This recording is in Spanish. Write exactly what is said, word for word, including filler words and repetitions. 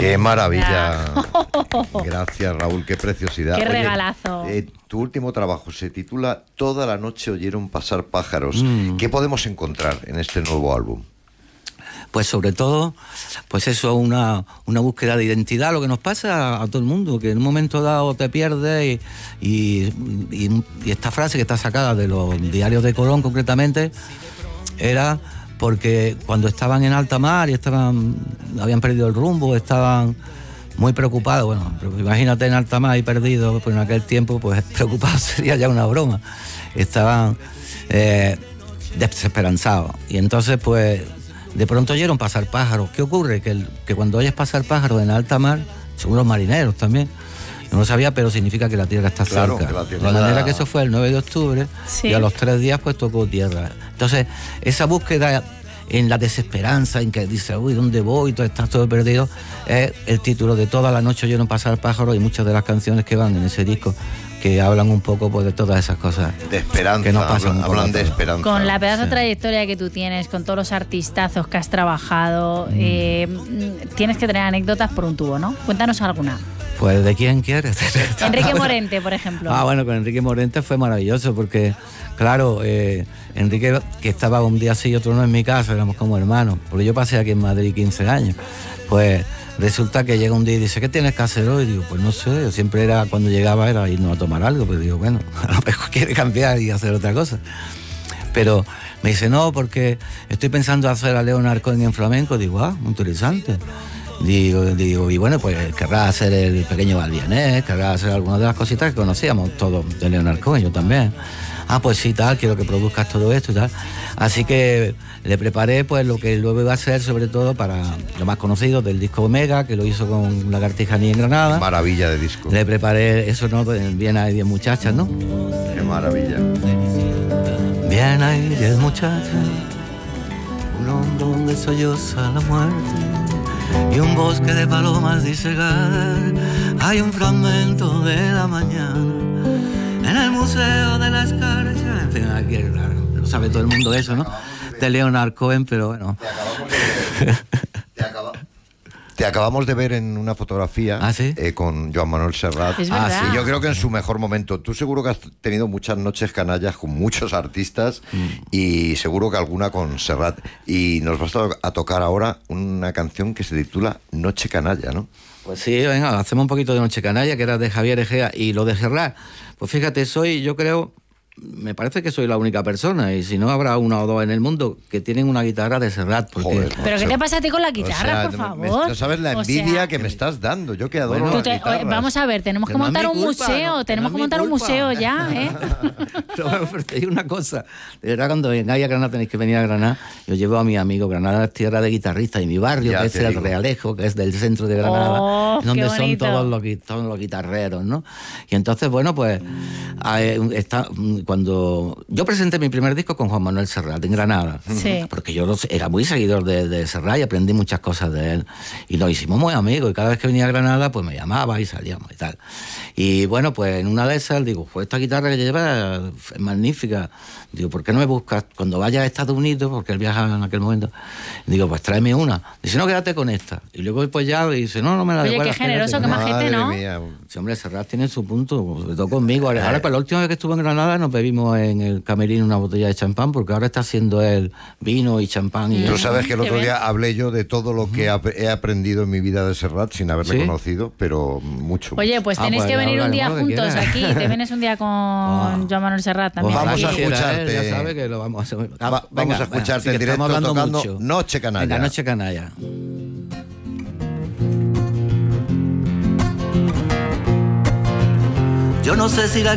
Qué maravilla. Gracias, Raúl, qué preciosidad. Qué Oye, regalazo. Eh, tu último trabajo se titula Toda la noche oyeron pasar pájaros. Mm. ¿Qué podemos encontrar en este nuevo álbum? Pues sobre todo, pues eso, una, una búsqueda de identidad, lo que nos pasa a, a todo el mundo, que en un momento dado te pierdes y, y, y, y esta frase que está sacada de los diarios de Colón concretamente, era porque cuando estaban en alta mar y estaban habían perdido el rumbo, estaban muy preocupados, bueno, imagínate en alta mar y perdido, pues en aquel tiempo, pues preocupados sería ya una broma, estaban eh, desesperanzados, y entonces pues de pronto oyeron pasar pájaros. ¿Qué ocurre? Que, el, que cuando oyes pasar pájaros en alta mar, según los marineros también, no lo sabía, pero significa que la tierra está Claro, cerca. que la tierra de manera da... que eso fue el nueve de octubre, sí. Y a los tres días pues tocó tierra. Entonces, esa búsqueda en la desesperanza, en que dice, uy, ¿dónde voy? Todo está todo perdido, es el título de Toda la noche oyeron pasar pájaros, y muchas de las canciones que van en ese disco que hablan un poco pues, de todas esas cosas. De esperanza, que nos pasan hablan, hablan de esperanza. Con la pedazo de sí. trayectoria que tú tienes, con todos los artistazos que has trabajado, mm. eh, tienes que tener anécdotas por un tubo, ¿no? Cuéntanos alguna. Pues, ¿de quién quieres? Enrique Morente, por ejemplo. Ah, bueno, con Enrique Morente fue maravilloso porque, claro, eh, Enrique, que estaba un día sí y otro no en mi casa, éramos como hermanos, porque yo pasé aquí en Madrid quince años, pues resulta que llega un día y dice, ¿qué tienes que hacer hoy? Y digo, pues no sé, yo siempre era, cuando llegaba era irnos a tomar algo, pues digo, bueno, a lo mejor quiere cambiar y hacer otra cosa. Pero me dice, no, porque estoy pensando hacer a Leonard Cohen en flamenco. Digo, ah, muy interesante. Digo, digo, y bueno, pues querrá hacer el pequeño Balvianés, querrá hacer algunas de las cositas que conocíamos todos de Leonard Cohen, yo también. Ah, pues sí, tal, quiero que produzcas todo esto y tal. Así que le preparé pues lo que luego iba a ser, sobre todo para lo más conocido del disco Omega, que lo hizo con Lagartija Ni en Granada. Maravilla de disco. Le preparé eso, ¿no? Bien hay diez muchachas, ¿no? Qué maravilla. Bien hay diez muchachas, un hondo donde solloza la muerte y un bosque de palomas disegadas. Hay un fragmento de la mañana en el Museo de la Escarcha. En fin, aquí, claro, lo sabe todo el mundo eso, ¿no? De Leonard Cohen, pero bueno. Te acabamos de ver, te acaba, te acabamos de ver en una fotografía. ¿Ah, sí? eh, con Joan Manuel Serrat. Es ah, verdad. sí, yo creo que en su mejor momento. Tú seguro que has tenido muchas noches canallas con muchos artistas mm. y seguro que alguna con Serrat. Y nos vas a tocar ahora una canción que se titula Noche Canalla, ¿no? Pues sí, venga, hacemos un poquito de Noche Canalla, que era de Javier Egea, y lo de Serrat. Pues fíjate, soy, yo creo, me parece que soy la única persona, y si no habrá una o dos en el mundo que tienen una guitarra de Serrat. Porque... Joder, ¿pero qué te pasa a ti con la o sea, guitarra, por favor? Me, no sabes la envidia o sea, que me estás dando, yo que adoro bueno, las te, guitarras. Vamos a ver, tenemos que, que montar no un culpa, museo, no, tenemos que, no que montar culpa. un museo ya, ¿eh? Pero, pero te digo una cosa, de verdad, cuando vengáis a Granada tenéis que venir a Granada, yo llevo a mi amigo, Granada es tierra de guitarristas, y mi barrio, ya que es el digo. Realejo, que es del centro de Granada, oh, donde son todos los, todos los guitarreros, ¿no? Y entonces, bueno, pues, eh, está, cuando... Yo presenté mi primer disco con Juan Manuel Serrat en Granada, sí. porque yo era muy seguidor de, de Serrat y aprendí muchas cosas de él. Y nos hicimos muy amigos, y cada vez que venía a Granada, pues me llamaba y salíamos y tal. Y bueno, pues en una de esas, digo, pues esta guitarra que lleva es magnífica. Digo, ¿por qué no me buscas cuando vayas a Estados Unidos? Porque él viaja en aquel momento. Digo, pues tráeme una. Dice, no, quédate con esta. Y luego pues ya dice, no, no me la Oye, devuelvas. Oye, qué generoso, qué majete, ¿no? Mía. Sí, hombre, Serrat tiene su punto, sobre todo conmigo. Ahora, ahora, pues la última vez que estuve en Granada nos bebimos en el camerino una botella de champán, porque ahora está haciendo el vino y champán. Y tú sabes que el otro día hablé yo de todo lo que he aprendido en mi vida de Serrat sin haberle ¿sí? conocido, pero mucho. Oye, pues ah, tenéis pues que venir un día juntos que aquí. Te vienes un día con oh. Joan Manuel Serrat también. Pues vamos aquí. a escucharte. Él, ya sabe que lo vamos a hacer. Va, vamos venga, a escucharte venga, en directo tocando mucho. Noche Canalla. Venga, Noche Canalla. Yo no sé si la